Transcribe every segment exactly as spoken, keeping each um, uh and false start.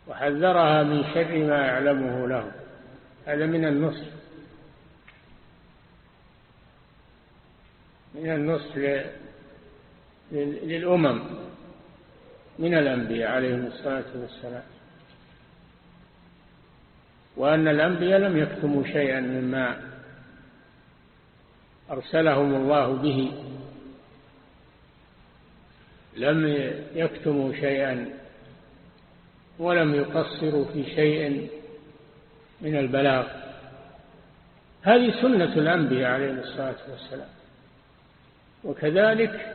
وحذرها من شر ما يعلمه لهم. هذا من النصح، من النصح للأمم من الأنبياء عليهم الصلاة والسلام، وأن الأنبياء لم يكتموا شيئا مما أرسلهم الله به، لم يكتموا شيئا ولم يقصروا في شيء من البلاغ. هذه سنة الأنبياء عليهم الصلاة والسلام، وكذلك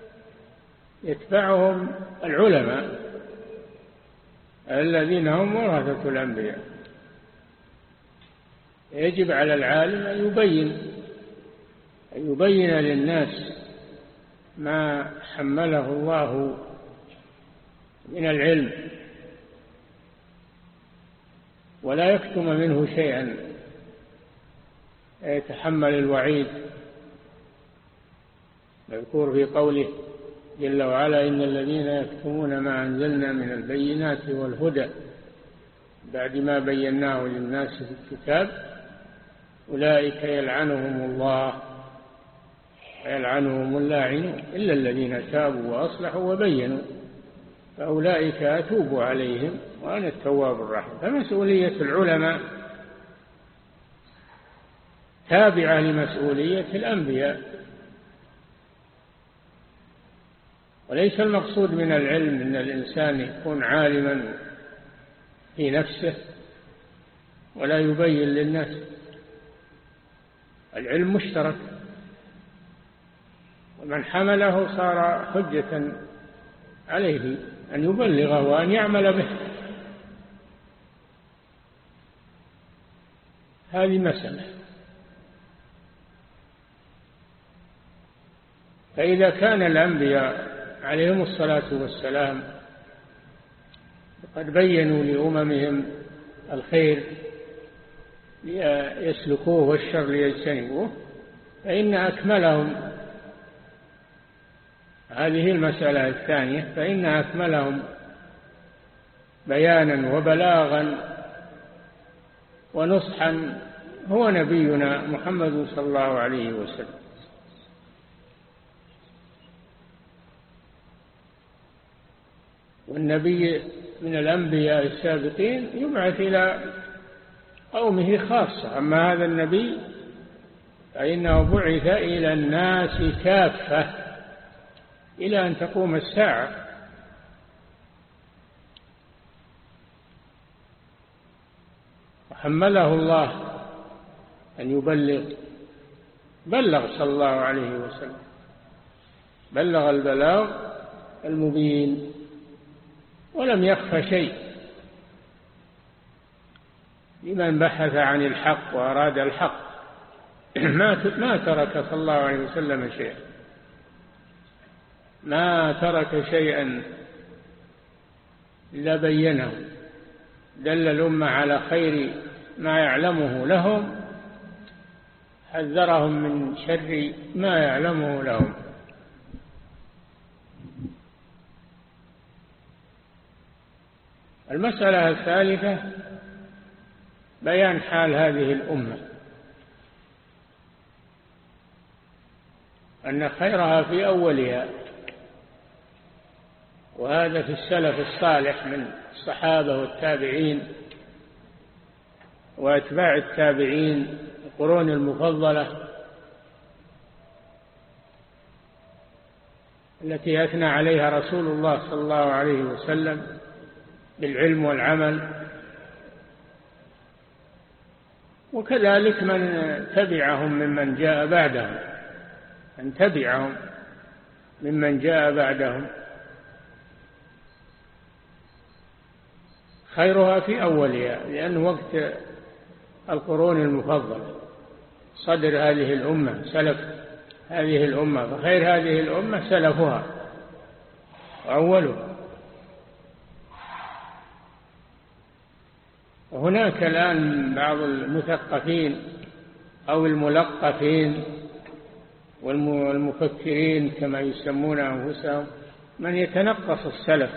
يتبعهم العلماء الذين هم ورثة الأنبياء. يجب على العالم أن يبين أن يبين للناس ما حمله الله من العلم، ولا يكتم منه شيئا يتحمل الوعيد. مذكور في قوله جل وعلا: إن الذين يكتمون ما أنزلنا من البينات والهدى بعد ما بيناه للناس في الكتاب أولئك يلعنهم الله ويلعنهم اللاعنون إلا الذين تابوا وأصلحوا وبينوا فأولئك أتوب عليهم وأنا التواب الرحيم. فمسؤولية العلماء تابعة لمسؤولية الأنبياء، وليس المقصود من العلم أن الإنسان يكون عالما في نفسه ولا يبين للناس. العلم مشترك، ومن حمله صار حجة عليه أن يبلغه وأن يعمل به. هذه مسألة. فإذا كان الأنبياء عليهم الصلاة والسلام قد بينوا لأممهم الخير ليسلكوه والشر ليجتنبوه، فإن أكملهم، هذه المسألة الثانية، فإن أكملهم بيانا وبلاغا ونصحا هو نبينا محمد صلى الله عليه وسلم. والنبي من الأنبياء السابقين يبعث إلى قومه خاصة، أما هذا النبي فإنه بعث إلى الناس كافة إلى أن تقوم الساعة. وحمله الله أن يبلغ، بلغ صلى الله عليه وسلم، بلغ البلاغ المبين ولم يخف شيء لمن بحث عن الحق وأراد الحق. ما ترك صلى الله عليه وسلم شيئا، ما ترك شيئا إلا بينه، دل الأمة على خير ما يعلمه لهم، حذرهم من شر ما يعلمه لهم. المسألة الثالثة بيان حال هذه الأمة، أن خيرها في أولها، وهذا في السلف الصالح من الصحابة والتابعين وأتباع التابعين القرون المفضلة التي أثنى عليها رسول الله صلى الله عليه وسلم بالعلم والعمل، وكذلك من تبعهم ممن جاء بعدهم، من تبعهم ممن جاء بعدهم. خيرها في أولها، لأن وقت القرون المفضلة صدر هذه الأمة، سلف هذه الأمة، فخير هذه الأمة سلفها وأولها. وهناك الآن بعض المثقفين أو الملقفين والمفكرين كما يسمون أنفسهم من يتنقص السلف